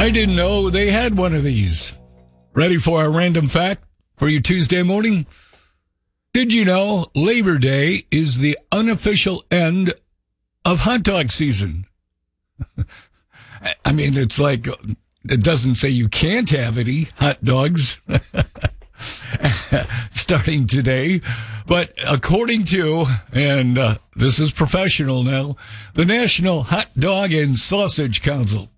I didn't know they had one of these. Ready for a random fact for your Tuesday morning? Did you know Labor Day is the unofficial end of hot dog season? I mean, it's like, it doesn't say you can't have any hot dogs starting today. But according to, and this is professional now, the National Hot Dog and Sausage Council.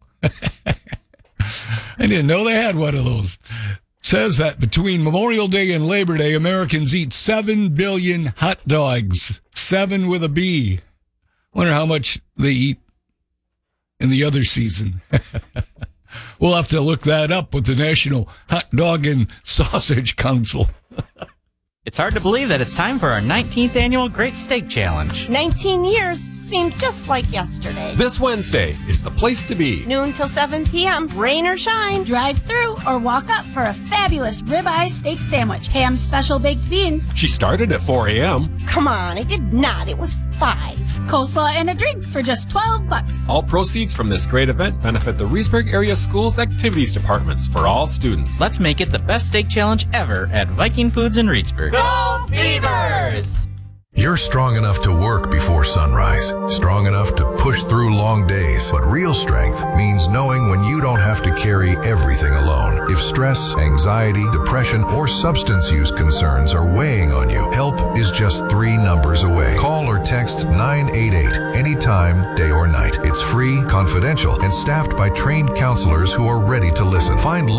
I didn't know they had one of those. Says that between Memorial Day and Labor Day, Americans eat 7 billion hot dogs. 7 with a B. Wonder how much they eat in the other season. We'll have to look that up with the National Hot Dog and Sausage Council. It's hard to believe that it's time for our 19th annual Great Steak Challenge. 19 years seems just like yesterday. This Wednesday is the place to be. Noon till 7 p.m., rain or shine, drive through or walk up for a fabulous ribeye steak sandwich, ham special baked beans. She started at 4 a.m. Come on, it did not. It was 5. Coleslaw and a drink for just $12. All proceeds from this great event benefit the Reedsburg Area Schools Activities Departments for all students. Let's make it the best steak challenge ever at Viking Foods in Reedsburg. Go Beavers! You're strong enough to work before sunrise, strong enough to push through long days. But real strength means knowing when you don't have to carry everything alone. If stress, anxiety, depression, or substance use concerns are weighing on you, help is just 3 numbers away. Call or text 988 anytime, day or night. It's free, confidential, and staffed by trained counselors who are ready to listen. Find